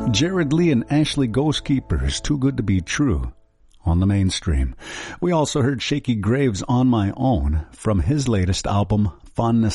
Jared Lee and Ashley Ghostkeeper's Too Good to Be True on the Mainstream. We also heard Shaky Graves' On My Own from his latest album, Fondness